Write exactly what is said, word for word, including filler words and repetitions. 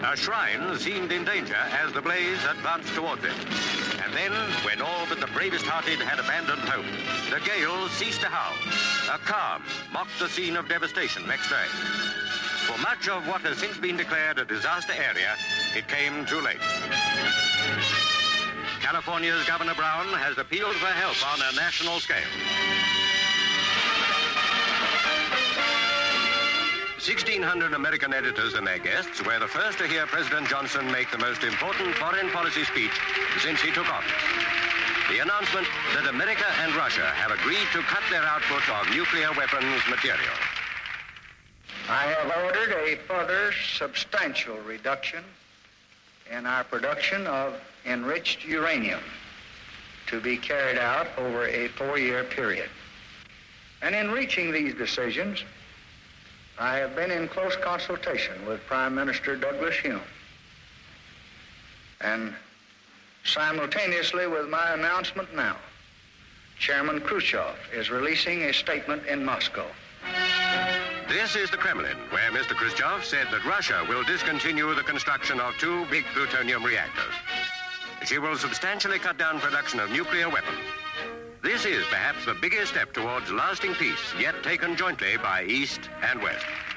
A shrine seemed in danger as the blaze advanced towards it. And then, when all but the bravest-hearted had abandoned hope, the gale ceased to howl. A calm mocked the scene of devastation next day. For much of what has since been declared a disaster area, it came too late. California's Governor Brown has appealed for help on a national scale. sixteen hundred American editors and their guests were the first to hear President Johnson make the most important foreign policy speech since he took office. The announcement that America and Russia have agreed to cut their output of nuclear weapons material. I have ordered a further substantial reduction in our production of enriched uranium to be carried out over a four-year period. And in reaching these decisions, I have been in close consultation with Prime Minister Douglas Hume. And simultaneously with my announcement now, Chairman Khrushchev is releasing a statement in Moscow. This is the Kremlin, where Mister Khrushchev said that Russia will discontinue the construction of two big plutonium reactors. She will substantially cut down production of nuclear weapons. This is perhaps the biggest step towards lasting peace yet taken jointly by East and West.